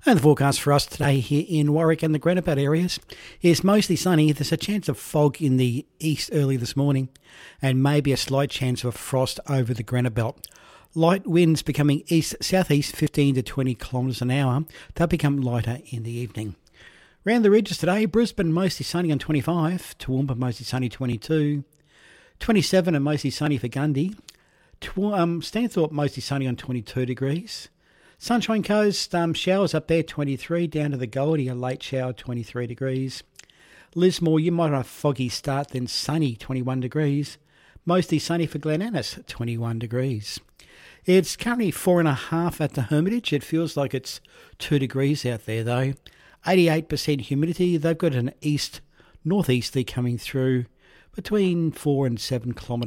And the forecast for us today here in Warwick and the Grenabat areas is mostly sunny. There's a chance of fog in the east early this morning and maybe a slight chance of frost over the Grenabelt. Light winds becoming east-southeast 15 to 20 kilometres an hour. They'll become lighter in the evening. Around the ridges today, Brisbane mostly sunny on 25, Toowoomba mostly sunny 22, 27 and mostly sunny for Gundy, Stanthorpe mostly sunny on 22 degrees. Sunshine Coast, showers up there 23, down to the Goldie, a late shower 23 degrees. Lismore, you might have a foggy start, then sunny 21 degrees. Mostly sunny for Glen Annis, 21 degrees. It's currently 4.5 at the Hermitage. It feels like it's 2 degrees out there though. 88% humidity. They've got an northeasterly coming through between 4 and 7 kilometres